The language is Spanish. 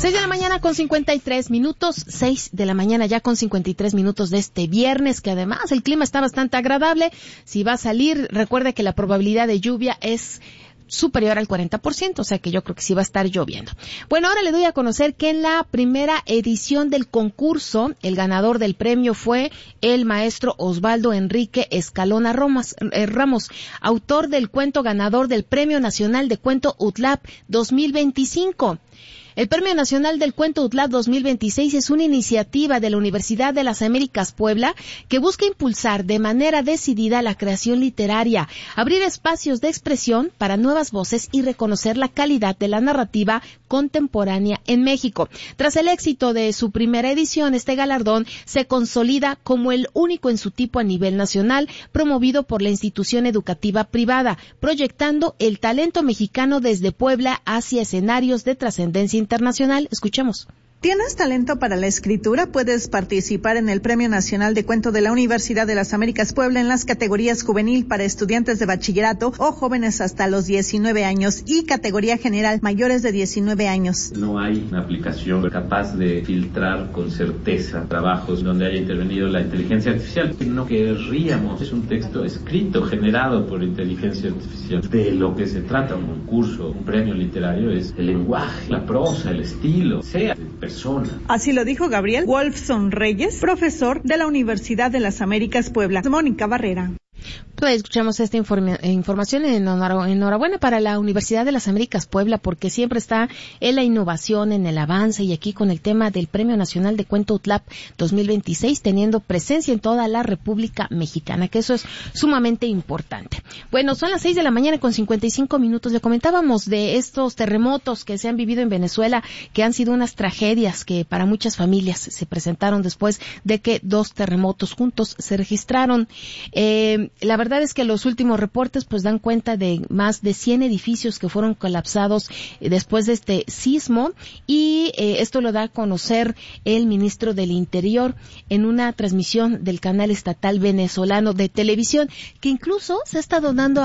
6 de la mañana con 53 minutos, 6 de la mañana ya con 53 minutos de este viernes, que además el clima está bastante agradable. Si va a salir, recuerde que la probabilidad de lluvia es superior al 40%, o sea que yo creo que sí va a estar lloviendo. Bueno, ahora le doy a conocer que en la primera edición del concurso, el ganador del premio fue el maestro Osvaldo Enrique Escalona Ramos, autor del cuento ganador del Premio Nacional de Cuento UTLAP 2025. El Premio Nacional del Cuento UTLAP 2026 es una iniciativa de la Universidad de las Américas Puebla que busca impulsar de manera decidida la creación literaria, abrir espacios de expresión para nuevas voces y reconocer la calidad de la narrativa contemporánea en México. Tras el éxito de su primera edición, este galardón se consolida como el único en su tipo a nivel nacional, promovido por la institución educativa privada, proyectando el talento mexicano desde Puebla hacia escenarios de trascendencia internacional. Escuchemos. ¿Tienes talento para la escritura? Puedes participar en el Premio Nacional de Cuento de la Universidad de las Américas Puebla en las categorías juvenil para estudiantes de bachillerato o jóvenes hasta los 19 años y categoría general mayores de 19 años. No hay una aplicación capaz de filtrar con certeza trabajos donde haya intervenido la inteligencia artificial. No querríamos, es un texto escrito, generado por inteligencia artificial. De lo que se trata un concurso, un premio literario, es el lenguaje, la prosa, el estilo, sea de persona. Así lo dijo Gabriel Wolfson Reyes, profesor de la Universidad de las Américas Puebla. Mónica Barrera. Pues escuchamos esta información. Enhorabuena para la Universidad de las Américas Puebla, porque siempre está en la innovación, en el avance, y aquí con el tema del Premio Nacional de Cuento UTLAP 2026 teniendo presencia en toda la República Mexicana, que eso es sumamente importante. Bueno, son las 6 de la mañana con 55 minutos. Le comentábamos de estos terremotos que se han vivido en Venezuela, que han sido unas tragedias que para muchas familias se presentaron después de que 2 terremotos juntos se registraron. La verdad es que los últimos reportes pues dan cuenta de más de 100 edificios que fueron colapsados después de este sismo, y esto lo da a conocer el ministro del Interior en una transmisión del canal estatal venezolano de televisión, que incluso se ha estado dando